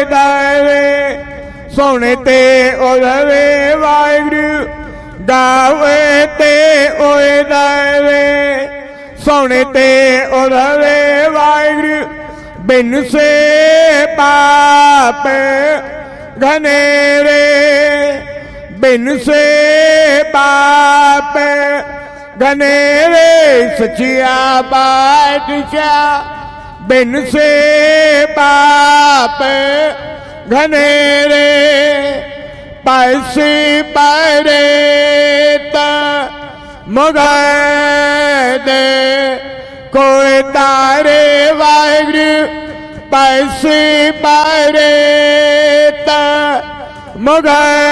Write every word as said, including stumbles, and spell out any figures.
दावे सोने ते ओदवे वाहिगुरु गावे ते ओए दावे सोने ते ओदवे वाहिगुरु बिन से पाप घनेरे बिन से पाप घनेरे सचिया बादशाह बिन से पाप घनेरे पैसे परे मुगदे कोई तारे वाहिगुरु पैसे परे मुगदे